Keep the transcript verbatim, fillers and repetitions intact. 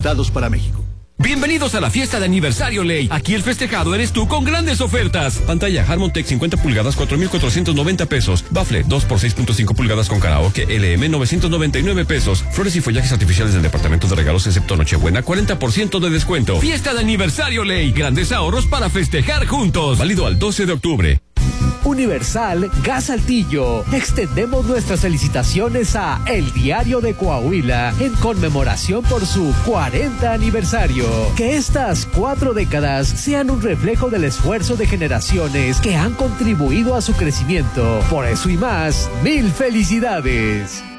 resultados para México. Bienvenidos a la fiesta de aniversario Ley. Aquí el festejado eres tú con grandes ofertas. Pantalla Harmon-Tech cincuenta pulgadas, cuatro mil cuatrocientos noventa pesos. Bafle dos por seis punto cinco pulgadas con karaoke L M, novecientos noventa y nueve pesos. Flores y follajes artificiales del departamento de regalos excepto Nochebuena, cuarenta por ciento de descuento. Fiesta de aniversario Ley. Grandes ahorros para festejar juntos. Válido al doce de octubre. Universal Gas Saltillo. Extendemos nuestras felicitaciones a El Diario de Coahuila en conmemoración por su cuarenta aniversario. Que estas cuatro décadas sean un reflejo del esfuerzo de generaciones que han contribuido a su crecimiento. Por eso y más, mil felicidades.